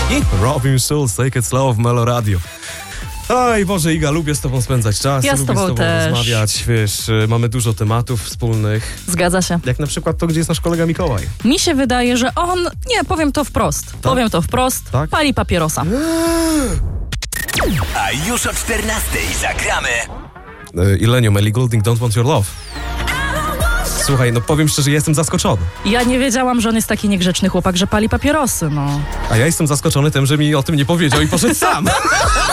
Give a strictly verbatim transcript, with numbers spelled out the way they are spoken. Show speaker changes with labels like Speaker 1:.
Speaker 1: i Robin Schulz, Take It Slow w Melo Radio. Oj Boże, Iga, lubię z tobą spędzać czas,
Speaker 2: Ja z
Speaker 1: lubię
Speaker 2: tobą
Speaker 1: z tobą
Speaker 2: też.
Speaker 1: rozmawiać, wiesz, mamy dużo tematów wspólnych,
Speaker 2: Zgadza się.
Speaker 1: jak na przykład to, gdzie jest nasz kolega Mikołaj.
Speaker 2: Mi się wydaje, że on, nie, powiem to wprost, powiem to wprost,
Speaker 1: Tak?
Speaker 2: pali papierosa.
Speaker 3: A już o czternastej zagramy.
Speaker 1: Yy, Ilenium, Ellie Goulding, Don't Want Your Love. Słuchaj, no powiem szczerze, ja jestem zaskoczony.
Speaker 2: Ja nie wiedziałam, że on jest taki niegrzeczny chłopak, że pali papierosy, no.
Speaker 1: A ja jestem zaskoczony tym, że mi o tym nie powiedział i poszedł sam.